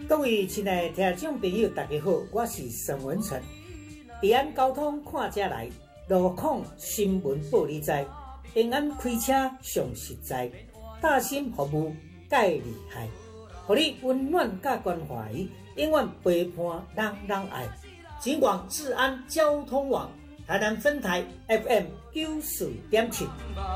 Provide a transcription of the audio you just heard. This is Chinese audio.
各位亲爱的听众朋友，大家好，我是沈文成。平安交通看车来，路况新闻报你知。平安开车上实在，大心服务介厉害，互你温暖甲关怀，永远陪伴人爱。尽管治安交通网台南分台 FM 94.7。